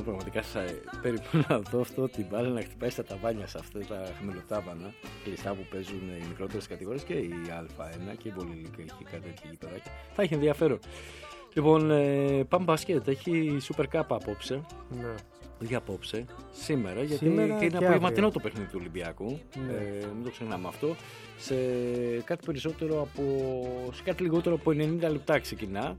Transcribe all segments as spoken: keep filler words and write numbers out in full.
πραγματικά θα περιμένω να δω αυτό την μπάλα να χτυπάει στα ταβάνια σε αυτά τα χαμηλοτάβανα κλειστά που παίζουν οι μικρότερες κατηγορίες και η Α1 και η Πολυλίκα έχει κάτι τέτοιο γηπεδάκι. Θα έχει ενδιαφέρον. Λοιπόν, ε, πάμε μπάσκετ. Έχει Super Cup απόψε. Ναι. Για απόψε, σήμερα, γιατί Σήμερα και είναι και απογευματινό αύριο το παιχνίδι του Ολυμπιακού. Ναι. Ε, μην το ξεχνάμε αυτό. Σε κάτι περισσότερο από. Σε κάτι λιγότερο από ενενήντα λεπτά ξεκινά.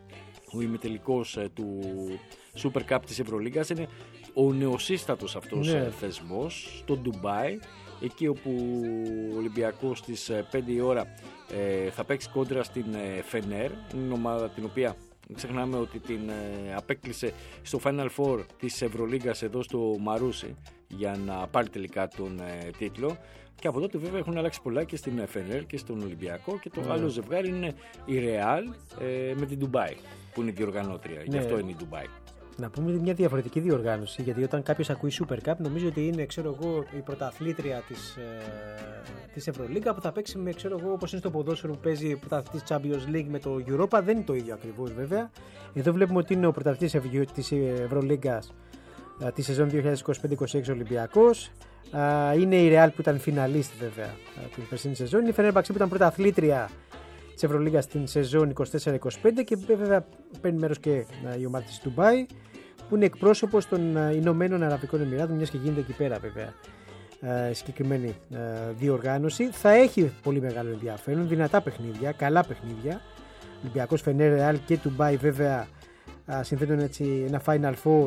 Ο ημιτελικός ε, του Super Cup της Ευρωλίγκας είναι ο νεοσύστατος αυτός ναι. θεσμός στο Ντουμπάι, εκεί όπου ο Ολυμπιακός στις πέντε η ώρα ε, θα παίξει κόντρα στην ε, Φενέρ. Είναι μια ομάδα την οποία μην ξεχνάμε ότι την ε, απέκλεισε στο Final Four της Ευρωλίγκας εδώ στο Μαρούσι για να πάρει τελικά τον ε, τίτλο. Και από τότε βέβαια έχουν αλλάξει πολλά και στην Φενέρ και στον Ολυμπιακό. Και το mm. άλλο ζευγάρι είναι η Ρεάλ ε, με την Ντουμπάι, που είναι η διοργανώτρια. Ναι. Γι' αυτό είναι η Ντουμπάι. Να πούμε μια διαφορετική διοργάνωση, γιατί όταν κάποιος ακούει Super Cup νομίζει ότι είναι, ξέρω εγώ, η πρωταθλήτρια της, ε, της Ευρωλίγκα που θα παίξει με, ξέρω εγώ, όπως είναι στο ποδόσφαιρο που παίζει πρωταθλητής Champions League με το Europa. Δεν είναι το ίδιο ακριβώς βέβαια. Εδώ βλέπουμε ότι είναι ο πρωταθλητής της Ευρωλίγκας τη σεζόν δύο χιλιάδες είκοσι πέντε είκοσι έξι Ολυμπιακός. Είναι η Real που ήταν φιναλίστη βέβαια την περσινή σεζόν. Η Fenerbahçe που ήταν πρωταθλήτρια της Ευρωλίγκας στην σεζόν είκοσι τέσσερα είκοσι πέντε και βέβαια παίρνει μέρος και η ομάδα της Ντουμπάι, που είναι εκπρόσωπος των Ηνωμένων Αραβικών Εμιράτων, μιας και γίνεται εκεί πέρα βέβαια συγκεκριμένη διοργάνωση. Θα έχει πολύ μεγάλο ενδιαφέρον, δυνατά παιχνίδια, καλά παιχνίδια. Ολυμπιακός, Φενέρ, Ρεάλ και Ντουμπάι βέβαια συνθέτουν έτσι ένα Final Four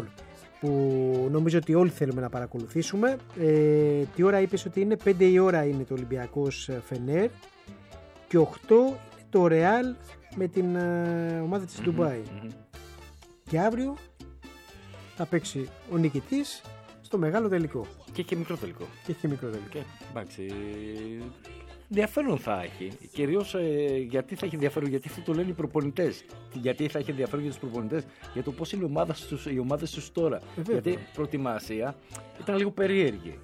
που νομίζω ότι όλοι θέλουμε να παρακολουθήσουμε. Ε, τι ώρα είπες ότι είναι? πέντε η ώρα είναι το Ολυμπιακός Φενέρ και οκτώ είναι το Ρεάλ με την uh, ομάδα της mm-hmm, Ντουμπάι. Mm-hmm. Και αύριο θα παίξει ο νικητής στο μεγάλο τελικό. Και έχει και μικρό τελικό. Και έχει και μικρό τελικό. Και, εντάξει, ενδιαφέρον θα έχει. Κυρίως ε, γιατί θα έχει ενδιαφέρον, γιατί αυτό το λένε οι προπονητές. Γιατί θα έχει ενδιαφέρον για τους προπονητές, για το πώς είναι οι ομάδες τους, οι ομάδες τους τώρα. Ε, γιατί η προετοιμασία ήταν λίγο περίεργη.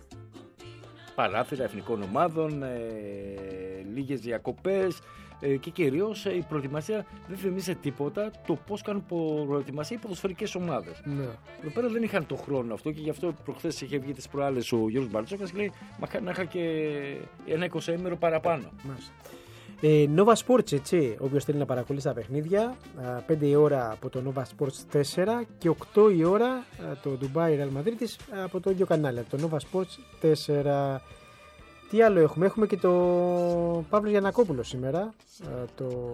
Παράθυρα εθνικών ομάδων, ε, λίγες διακοπές ε, και κυρίως ε, η προετοιμασία δεν θυμίζει τίποτα το πώς κάνουν προετοιμασία οι ποδοσφαιρικές ομάδες. Ναι. Εδώ πέρα δεν είχαν το χρόνο αυτό και γι' αυτό προχθές είχε βγει τις προάλλες ο Γιώργος Μπαρτζόκας και λέει μακάρι να είχα και ένα εικοσαήμερο παραπάνω. Μάλιστα. Ε, Nova Sports, έτσι, όποιος θέλει να παρακολουθεί τα παιχνίδια, πέντε η ώρα από το Nova Sports τέσσερα και οκτώ η ώρα το Dubai Real Madrid από το ίδιο κανάλι, από το Nova Sports τέσσερα. Τι άλλο έχουμε? Έχουμε και το Παύλος Γιαννακόπουλος σήμερα, το,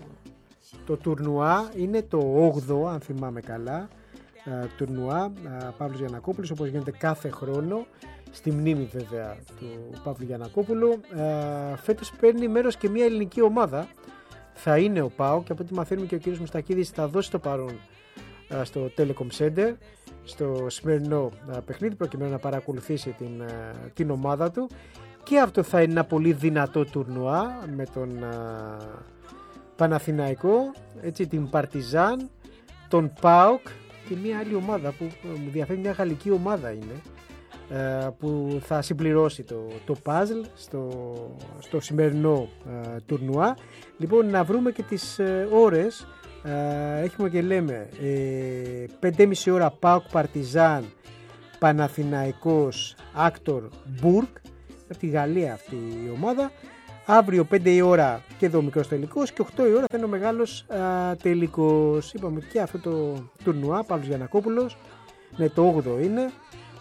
το τουρνουά, είναι το όγδοο αν θυμάμαι καλά, τουρνουά Παύλος Γιαννακόπουλος, όπως γίνεται κάθε χρόνο, στη μνήμη βέβαια του Παύλου Γιαννακόπουλου. Φέτος παίρνει μέρος και μια ελληνική ομάδα, θα είναι ο ΠΑΟΚ, και από ό,τι μαθαίνουμε και ο κύριος Μουστακίδης θα δώσει το παρόν στο Telecom Center στο σημερινό παιχνίδι προκειμένου να παρακολουθήσει την, την ομάδα του, και αυτό θα είναι ένα πολύ δυνατό τουρνουά με τον α, Παναθηναϊκό, έτσι, την Παρτιζάν, τον ΠΑΟΚ και μια άλλη ομάδα που μου διαφέρει, μια γαλλική ομάδα είναι, α, που θα συμπληρώσει το, το puzzle στο, στο σημερινό α, τουρνουά. Λοιπόν, να βρούμε και τις ε, ώρες. Uh, έχουμε και λέμε ε, πέντε και μισή ώρα ΠΑΟΚ Παρτιζάν, Παναθηναϊκός Άκτορ Μπουργκ, από τη Γαλλία αυτή η ομάδα. Αύριο πέντε η ώρα και εδώ ο μικρός τελικός και οκτώ η ώρα θα είναι ο μεγάλος uh, τελικός. Είπαμε και αυτό το τουρνουά, Παύλος Γιαννακόπουλος, ναι, το όγδοο είναι.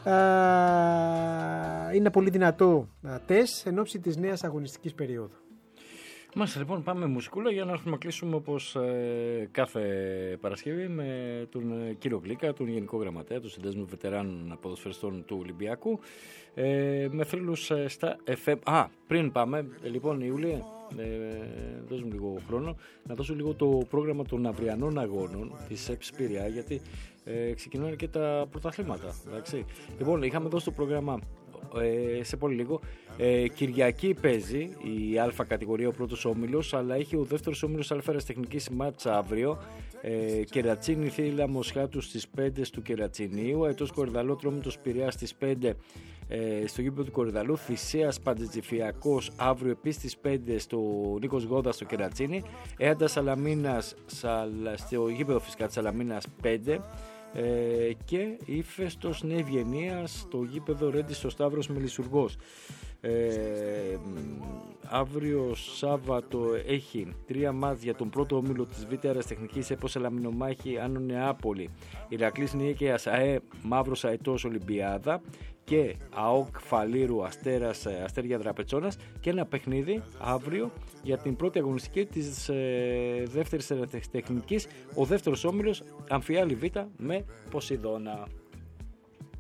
Uh, είναι πολύ δυνατό uh, τεστ εν ώψη της νέας αγωνιστικής περίοδου. Μάλιστα, λοιπόν, πάμε μουσικούλα για να έρθουμε να κλείσουμε όπως ε, κάθε Παρασκευή με τον ε, κύριο Γλίκα, τον Γενικό Γραμματέα του Συνδέσμου Βετεράνων Ποδοσφαιριστών του Ολυμπιακού, ε, με θρύλους ε, στα εφ εμ. Α, πριν πάμε, ε, λοιπόν, Ιούλια, ε, δώσ' μου λίγο χρόνο, να δώσω λίγο το πρόγραμμα των αυριανών αγώνων της ΕΠΣ Πειραιά, γιατί ε, ξεκινάνε και τα πρωταθλήματα. Εντάξει. Λοιπόν, είχαμε δώσει το πρόγραμμα ε, σε πολύ λίγο. Ε, Κυριακή παίζει η Α κατηγορία ο πρώτος όμιλος, αλλά έχει ο δεύτερος όμιλος Α Ερασιτεχνικής μάτσα αύριο. Ε, Κερατσίνη Θήλα Μοσχάτου στις πέντε του Κερατσινίου, Αετός Κορυδαλό Τρόμητος Πειραιάς στις πέντε ε, στο γήπεδο του Κορυδαλού, Θησέας Παντετζηφιακός αύριο επίσης στις πέντε στο Νίκος Γόδα στο Κερατσίνι, Έαντα Σαλαμίνας στο γήπεδο φυσικά της Σαλαμίνας πέντε, ε, και Ύφεστος Νέα Ευγενία στο γήπεδο Ρέντι στο Σταύρος Μελισσουργός. Ε, αύριο Σάββατο έχει τρία μάτς για τον πρώτο όμιλο της Β' Αεραστεχνικής, Έπος Ελαμινομάχη Άνω Νεάπολη, Ηρακλής Νιέκαιας ΑΕ Μαύρος Αετός Ολυμπιάδα και ΑΟΚ Φαλήρου Αστέρας Αστέρια Δραπετσόνας, και ένα παιχνίδι αύριο για την πρώτη αγωνιστική της ε, δεύτερης αεραστεχνικής, ο δεύτερος όμιλος Αμφιάλη Β' με Ποσειδώνα.